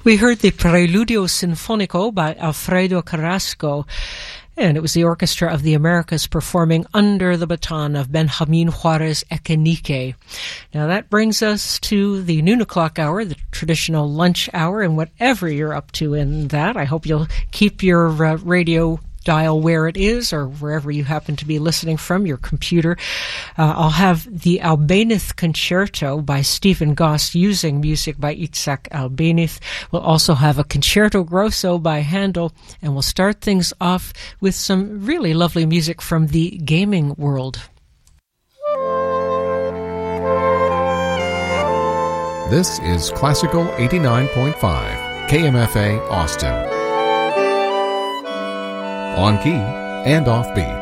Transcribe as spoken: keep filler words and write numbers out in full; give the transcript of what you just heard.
We heard the Preludio Sinfonico by Alfredo Carrasco, and it was the Orchestra of the Americas performing under the baton of Benjamin Juarez Echenique. Now that brings us to the noon o'clock hour, the traditional lunch hour, and whatever you're up to in that, I hope you'll keep your uh, radio dial where it is or wherever you happen to be listening from, your computer. Uh, I'll have the Albéniz Concerto by Stephen Goss using music by Itzhak Albéniz. We'll also have a Concerto Grosso by Handel, and we'll start things off with some really lovely music from the gaming world. This is Classical eighty-nine point five, K M F A Austin. On key and off beat.